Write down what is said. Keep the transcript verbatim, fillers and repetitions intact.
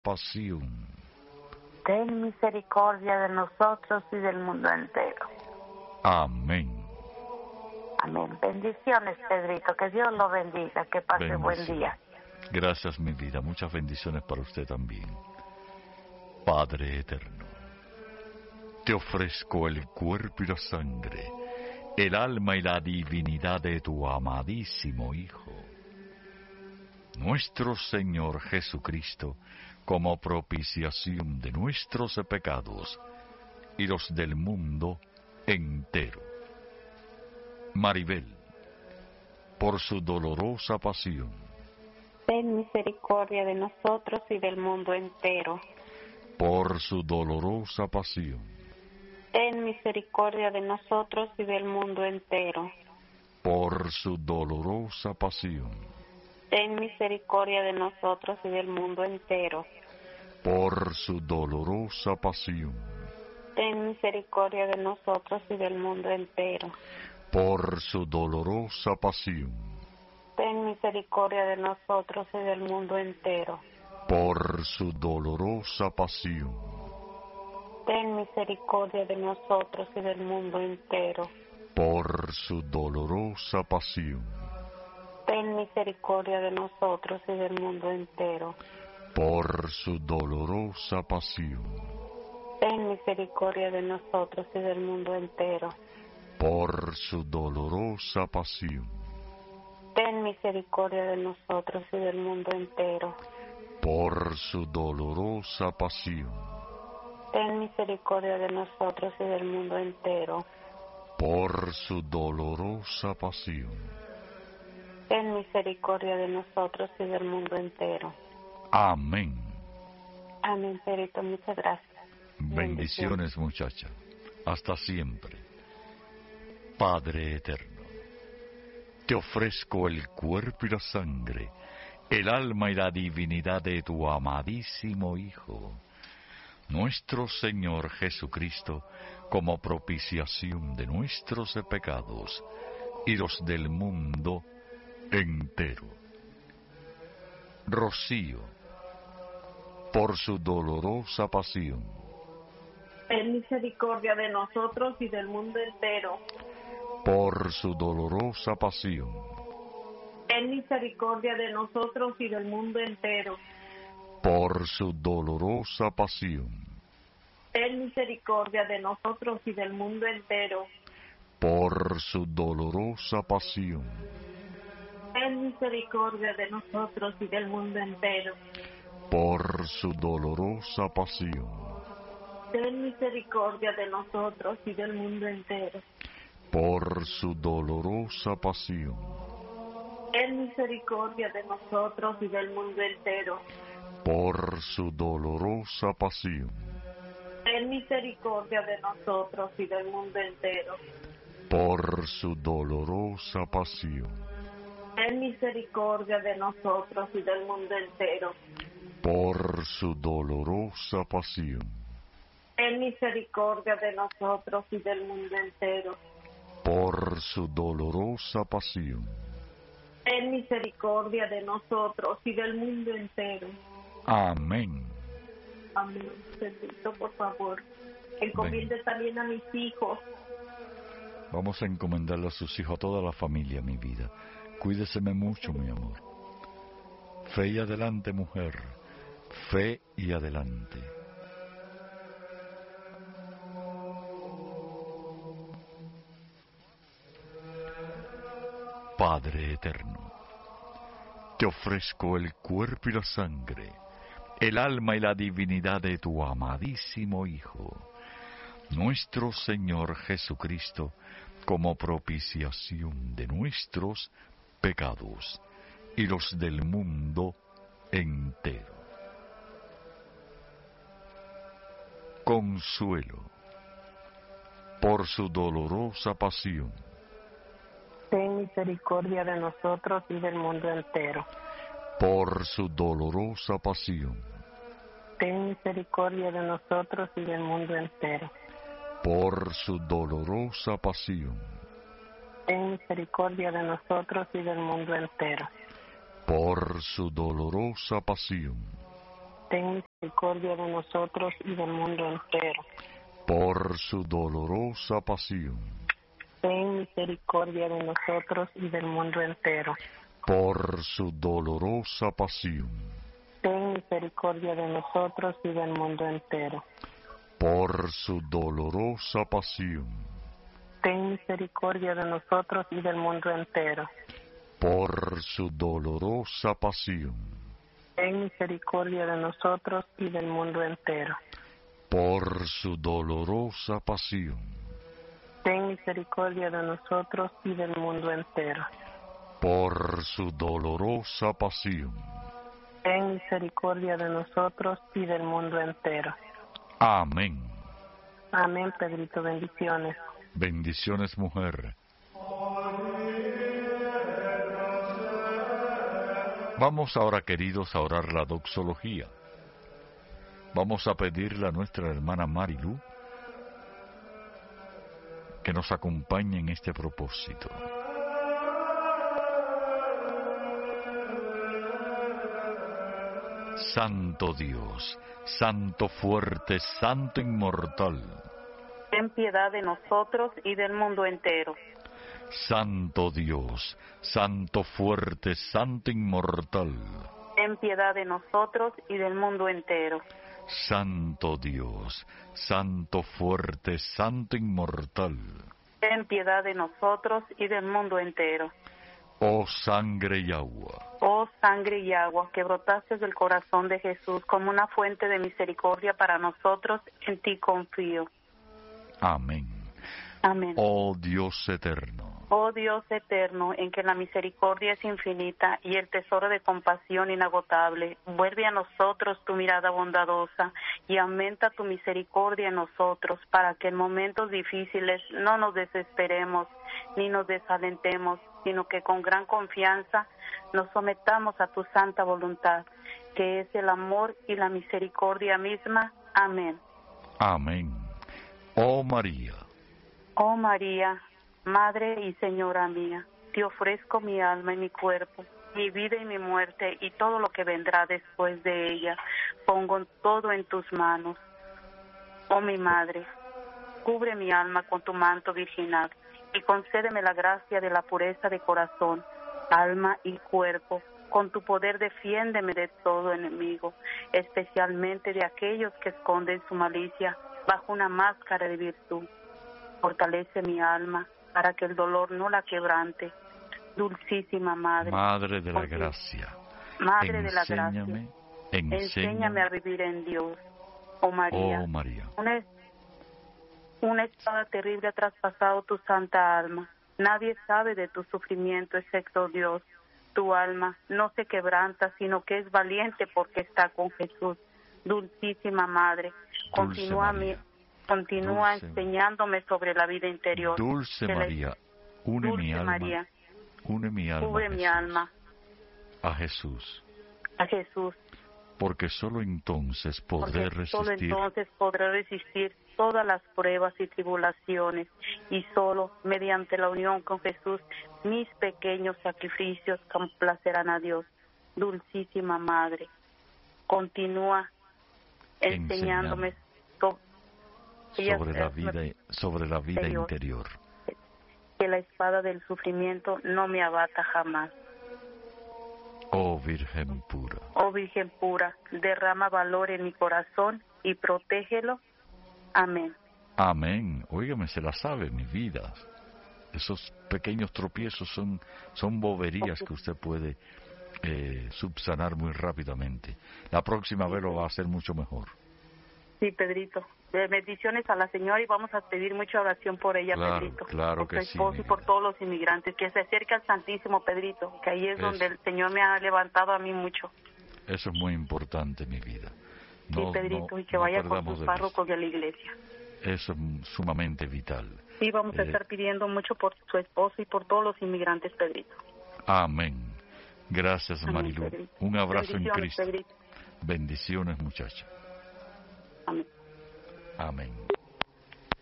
pasión. Ten misericordia de nosotros y del mundo entero. Amén. Amén. Bendiciones, Pedrito. Que Dios lo bendiga. Que pase buen día. Gracias, mi vida. Muchas bendiciones para usted también. Padre eterno, te ofrezco el cuerpo y la sangre, el alma y la divinidad de tu amadísimo Hijo, nuestro Señor Jesucristo, como propiciación de nuestros pecados y los del mundo entero. Maribel, por su dolorosa pasión, ten misericordia de nosotros y del mundo entero. Por su dolorosa pasión, ten misericordia de nosotros y del mundo entero. Por su dolorosa pasión, ten misericordia de nosotros y del mundo entero. Por su dolorosa pasión, ten misericordia de nosotros y del mundo entero. Por su dolorosa pasión, ten misericordia de nosotros y del mundo entero. Por su dolorosa pasión, ten misericordia de nosotros y del mundo entero. Por su dolorosa pasión, ten misericordia de nosotros y del mundo entero. Por su dolorosa pasión, ten misericordia de nosotros y del mundo entero. Por su dolorosa pasión, ten misericordia de nosotros y del mundo entero. Por su dolorosa pasión, ten misericordia de nosotros y del mundo entero. Por su dolorosa pasión, ten misericordia de nosotros y del mundo entero. Amén. Amén, Perito, muchas gracias. Bendiciones, muchacha. Hasta siempre. Padre eterno, te ofrezco el cuerpo y la sangre, el alma y la divinidad de tu amadísimo Hijo, nuestro Señor Jesucristo, como propiciación de nuestros pecados y los del mundo entero. Rocío, por su dolorosa pasión, ten misericordia de nosotros y del mundo entero. Por su dolorosa pasión, ten misericordia de nosotros y del mundo entero. Por su dolorosa pasión, ten misericordia de nosotros y del mundo entero. Por su dolorosa pasión, ten misericordia de nosotros y del mundo entero. Por su dolorosa pasión, ten misericordia de nosotros y del mundo entero. Por su dolorosa pasión, ten misericordia de nosotros y del mundo entero. Por su dolorosa pasión, ten misericordia de nosotros y del mundo entero. Por su dolorosa pasión, ten misericordia de nosotros y del mundo entero. Por su dolorosa pasión, ten misericordia de nosotros y del mundo entero. Por su dolorosa pasión, ten misericordia de nosotros y del mundo entero. Amén. Amén. Bendito, por favor. Encomiende también a mis hijos. Vamos a encomendarle a sus hijos, a toda la familia, mi vida. Cuídeseme mucho, mi amor. Fe y adelante, mujer. Fe y adelante. Padre eterno, te ofrezco el cuerpo y la sangre, el alma y la divinidad de tu amadísimo Hijo, nuestro Señor Jesucristo, como propiciación de nuestros pecados y los del mundo entero. Consuelo, por su dolorosa pasión, ten misericordia de nosotros y del mundo entero. Por su dolorosa pasión, ten misericordia de nosotros y del mundo entero. Por su dolorosa pasión, ten misericordia de nosotros y del mundo entero. Por su dolorosa pasión, ten misericordia de nosotros y del mundo entero. Por su dolorosa pasión, Ten misericordia de nosotros y del mundo entero. por su dolorosa pasión, Ten misericordia de nosotros y del mundo entero. por su dolorosa pasión, Ten misericordia de nosotros y del mundo entero. por su dolorosa pasión, Ten misericordia de nosotros y del mundo entero. por su dolorosa pasión, Ten misericordia de nosotros y del mundo entero. por su dolorosa pasión. Ten misericordia de nosotros y del mundo entero. Amén. Amén, Pedrito, bendiciones. Bendiciones, mujer. Vamos ahora, queridos, a orar la doxología. Vamos a pedirle a nuestra hermana Marilu que nos acompañe en este propósito. Santo Dios, Santo fuerte, Santo inmortal. Ten piedad de nosotros y del mundo entero. Santo Dios, Santo fuerte, Santo inmortal. Ten piedad de nosotros y del mundo entero. Santo Dios, Santo fuerte, Santo inmortal. Ten piedad de nosotros y del mundo entero. Oh sangre y agua, Oh sangre y agua que brotaste del corazón de Jesús como una fuente de misericordia para nosotros, en ti confío. amén. Amén. Oh Dios eterno, Oh Dios eterno, en que la misericordia es infinita y el tesoro de compasión inagotable, vuelve a nosotros tu mirada bondadosa y aumenta tu misericordia en nosotros, para que en momentos difíciles no nos desesperemos ni nos desalentemos, sino que con gran confianza nos sometamos a tu santa voluntad, que es el amor y la misericordia misma. Amén. amén. Oh María, Oh María, Madre y Señora mía, te ofrezco mi alma y mi cuerpo, mi vida y mi muerte y todo lo que vendrá después de ella. Pongo todo en tus manos. Oh mi Madre, cubre mi alma con tu manto virginal y concédeme la gracia de la pureza de corazón, alma y cuerpo. Con tu poder defiéndeme de todo enemigo, especialmente de aquellos que esconden su malicia bajo una máscara de virtud. Fortalece mi alma para que el dolor no la quebrante. Dulcísima Madre, Madre de la Porque- gracia, Madre de la enséñame, gracia, enséñame enséñame, a vivir en Dios. Oh María, oh María, una, una espada terrible ha traspasado tu santa alma. Nadie sabe de tu sufrimiento excepto Dios. Tu alma no se quebranta, sino que es valiente porque está con Jesús. Dulcísima Madre, continúa, mi, María, continúa Dulce- enseñándome sobre la vida interior. Dulce Que la- María, une Dulce mi alma, María, une mi alma cubre a mi Jesús, alma a Jesús, a Jesús, porque solo entonces podré porque solo resistir, entonces podré resistir todas las pruebas y tribulaciones, y solo mediante la unión con Jesús mis pequeños sacrificios complacerán a Dios. Dulcísima Madre, continúa enseñándome so- ella- sobre la eh, vida, sobre la vida interior. interior. que la espada del sufrimiento no me abata jamás. Oh Virgen pura, Oh Virgen pura, derrama valor en mi corazón y protégelo. Amén. amén. Óigame, se la sabe, mi vida. Esos pequeños tropiezos son, son boberías que usted puede eh, subsanar muy rápidamente. La próxima vez lo va a hacer mucho mejor. Sí, Pedrito. Eh, bendiciones a la señora y vamos a pedir mucha oración por ella, Claro, Pedrito. claro por que su sí, esposo mi y por vida. todos los inmigrantes. Que se acerque al Santísimo, Pedrito, que ahí es Eso. donde el Señor me ha levantado a mí mucho. Eso es muy importante, mi vida. No, sí, Pedrito, no- y que no vaya con perdamos sus de párrocos de la iglesia. vista. Eso es sumamente vital. Sí, vamos a Eh, estar pidiendo mucho por su esposo y por todos los inmigrantes, Pedrito. Amén. Gracias, Amén, Marilu. Pedrito. Un abrazo en Bendiciones, Cristo. Pedrito. Bendiciones, muchacha. Amén. Amén.